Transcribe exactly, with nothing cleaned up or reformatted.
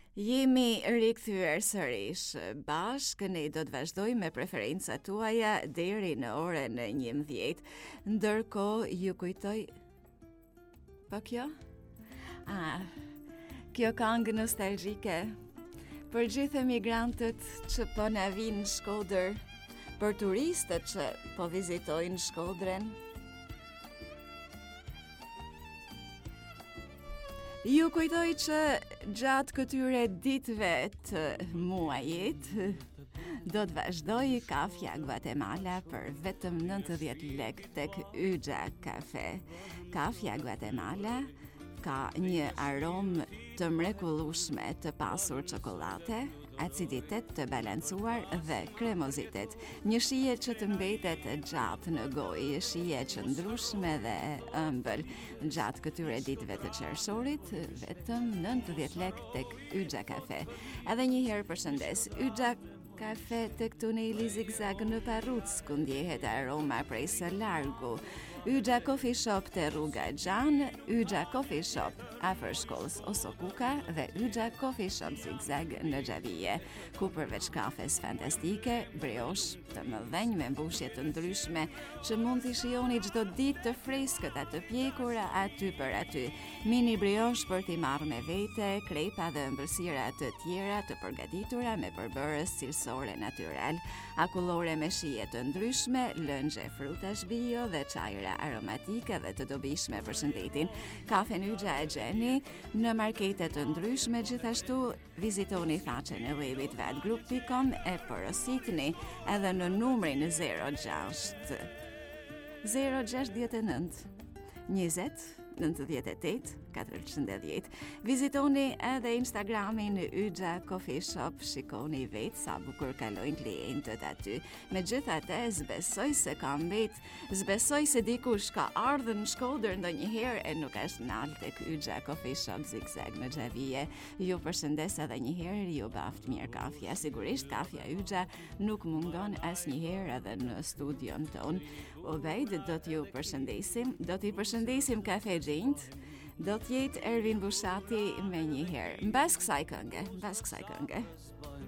Jemi rikthyer sërish bashkë, ne do të vazhdojmë me preferencat tuaja deri në orën njëmbëdhjetë. Ndërkohë ju kujtoj Po kjo? Ah, kjo këngë nostalgjike për gjithë emigrantët që po na vinë në Shkodër, për turistët që po vizitojnë Shkodrën. Ju kujtoj që gjatë këtyre ditëve të muajit do të vazhdoj kafja Guatemala për vetëm nëntëdhjetë lekë tek Yxha Kafe. Kafja Guatemala ka një aromë të mrekullueshme të pasur çokolate, aciditet të balancuar dhe kremozitet. Një shije që të mbetet gjatë në gojë, shije qëndrueshme dhe e ëmbël. Gjatë këtyre ditëve të qershorit, vetëm nëntëdhjetë lekë tek Yxha Kafe. Edhe një herë përshëndes, Yxha Kafe tek tuneli Zigzag në Parruc, ku ndjehet aroma prej së largu. Yxha Coffee Shop te rruga Gjan, Yxha Coffee Shop afër shkollës Osokuka dhe Yxha Coffee Shop Zigzag në Xhavije, ku përveç kafes fantastike, brioche të mëdhenj me mbushje të ndryshme që mund t'i shijoni çdo ditë të freskët atë pjekura aty për aty, mini brioche për t'i marrë me vete, krepa dhe ëmbëlsira të tjera të përgatitura me përbërës cilësore natyral, akullore me shije të ndryshme, lëngje frutash bio dhe çajra aromatike dhe të dobishme për shëndetin. Kafen Yxha e gjeni në marketet të ndryshme, gjithashtu vizitoni faqen e webit vatgroup punkt com e porositni edhe në numrin zero gjasht zero gjashtëdhjetë e nëntë njëzet nëntëdhjetë e tetë katërqind e dhjetë. Vizitoni edhe Instagramin Yxha Coffee Shop, shikoni vetë sa bukur kalojnë klientët aty. Megjithatë, zbesoj se ka mbet, zbesoj se dikush ka ardhur në Shkodër ndonjëherë e nuk është nal tek Yxha Coffee Shop Zigzag në Xhavije. Ju përshëndes edhe një herë, ju baft mirë kafja. Sigurisht kafja Yxha nuk mungon asnjëherë edhe në studion ton. Obejd, do t'ju përshëndesim, do t'i përshëndesim Kafe Gjint. Do t'jetë Ervin Bushati me një herë. Mbas kësaj kënge, mbas kësaj kënge.